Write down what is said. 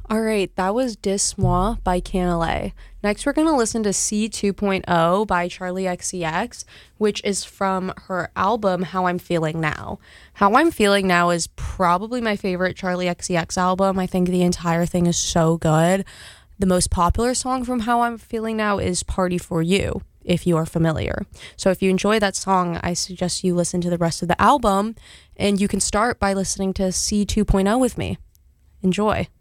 All right, that was Dis Moi by Canale. Next, we're going to listen to C 2.0 by Charlie XCX, which is from her album How I'm Feeling Now. How I'm Feeling Now is probably my favorite Charlie XCX album. I think the entire thing is so good. The most popular song from How I'm Feeling Now is Party for You, if you are familiar. So if you enjoy that song, I suggest you listen to the rest of the album, and you can start by listening to C 2.0 with me. Enjoy.